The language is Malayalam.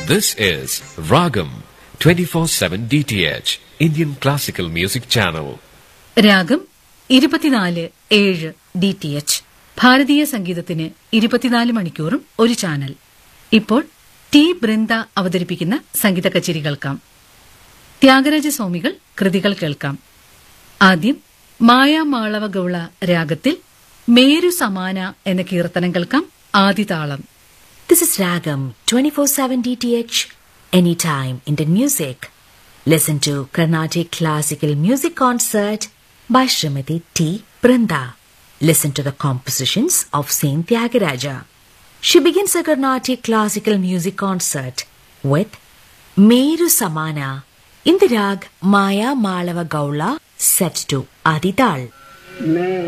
This is Ragam 24/7 DTH Indian Classical Music Channel. രാഗം 24/7 DTH ഭാരതീയ സംഗീതത്തിന് 24 മണിക്കൂറും ഒരു ചാനൽ. ഇപ്പോൾ ടി ബൃന്ദ അവതരിപ്പിക്കുന്ന സംഗീത കച്ചേരി കേൾക്കാം. ത്യാഗരാജ സ്വാമികൾ കൃതികൾ കേൾക്കാം. ആദ്യം മായാമാളവ ഗൗള രാഗത്തിൽ മേരു സമാന എന്ന കീർത്തനം കേൾക്കാം. ആദിതാളം. This is Ragam 24/7 DTH, anytime Indian music. Listen to Carnatic Classical Music Concert by Srimati T. Brinda. Listen to the compositions of Saint Tyagaraja. She begins a Carnatic Classical Music Concert with Meru Samana in the rag Maya Malava Gaula set to Adi Tal.